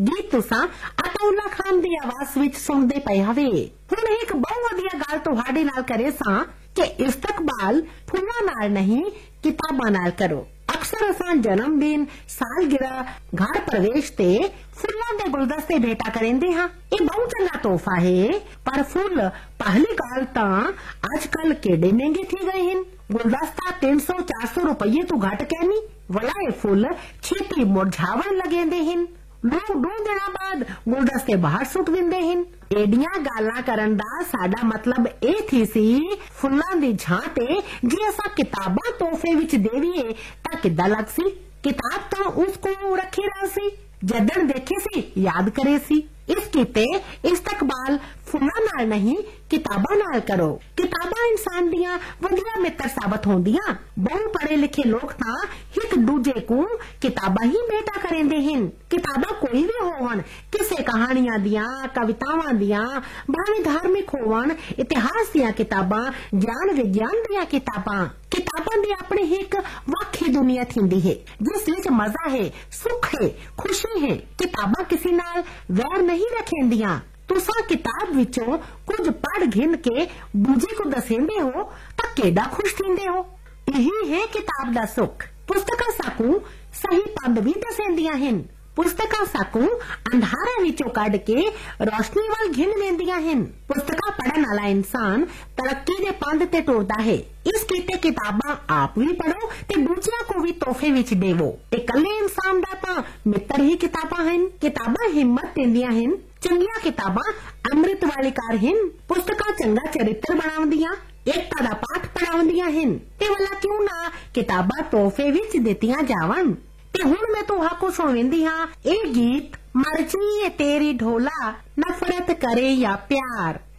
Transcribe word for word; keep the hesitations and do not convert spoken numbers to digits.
गीत तुसां अताउल्ला खान दी आवाज विच सुनदे पए हवे। हुण एक बहुत वधिया गल तुहाडे नाल करे सां कि इस्तकबाल फुल्लां नाल नहीं किताबां नाल करो। अक्सर असां जन्म दिन सालगिरह घर प्रवेश ते फुल्लां दे गुलदस्ते भेटा करेंदे हां। ये बहुत चंगा तोहफा है, पर फुल पहली गल तां अजकल केडे महंगे थी गए हैं। गुलदस्ता तीन सौ चार सौ रुपये तो घट कहनी वाला ये फुल छेती मुरझावन लगेंदे हैं। लोग दो दिन बाद गुलदस्ते बाहर सुट दिंदे हैं। एडियां गालां करन दा साडा मतलब ए थी सी फुल्लां दी झां ते जे असां किताबां तोहफे विच देवीए तां किद्दां लग सी। किताब तां उस कोल रखी रह सी, जदन देखे सी याद करे सी। इस कीते इस्तकबाल फुल्लां नाल नहीं किताबां नाल करो। किताबां इंसान दियां वधिया मित्र साबित होंदियां। बहु पढ़े लिखे लोग तां एक दूजे को किताबां ही भेटा करेंदे हैं। किताबां कोई भी होवन, किसे कहानियां दियां, कवितावां दियां, भावें धार्मिक होवन, इतिहास दियां किताबां, ज्ञान विज्ञान दियां किताबां। किताबां दी अपनी एक वक्खी दुनिया थींदी है जिस विच मजा है, सुख है, खुशी है। किताबां किसी नाल वैर नहीं रखेंदियां। तुसा किताब विचों कुछ पढ़ घिन के दूजे को दसेंदे हो तां केडा खुश थींदे हो। यही है किताब दा सुख। पुस्तकां साकू सही पंद भी दसेंदियां हन। पुस्तकां साकू अंधारे विचों कढ के रोशनी वाल घिन लेंदियां हन। पुस्तकां पढ़न वाला इंसान तरक्की दे पंद ते टुरदा है। इस कीते किताबां आप भी पढ़ो ते दूजियां को भी तोहफे विच देवो। ते कल्ले इंसान दा तां मित्र ही किताबां हन। किताबां हिम्मत दिंदियां हन। चंगियां किताबां अमृत वाली कार हन। पुस्तकां चंगा चरित्र बनाउंदियां, एकता दा पाठ पढ़ाउंदियां हन। ते वाला क्यों ना किताबां तोहफे विच दित्तियां जावन। ते हुण मैं तुहाको सुणांदी हां ए गीत, मर्जी है तेरी ढोला, नफरत करे या प्यार।